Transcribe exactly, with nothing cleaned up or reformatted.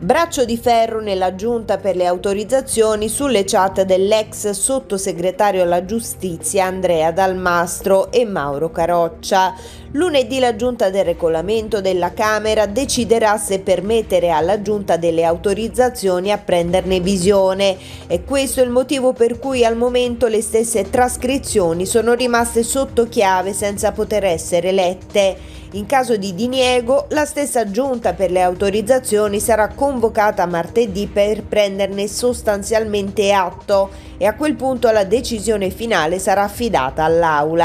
Braccio di ferro nella giunta per le autorizzazioni sulle chat dell'ex sottosegretario alla giustizia Andrea Dalmastro e Mauro Caroccia. Lunedì la giunta del regolamento della Camera deciderà se permettere alla giunta delle autorizzazioni a prenderne visione e questo è il motivo per cui al momento le stesse trascrizioni sono rimaste sotto chiave senza poter essere lette. In caso di diniego, la stessa giunta per le autorizzazioni sarà convocata martedì per prenderne sostanzialmente atto e a quel punto la decisione finale sarà affidata all'Aula.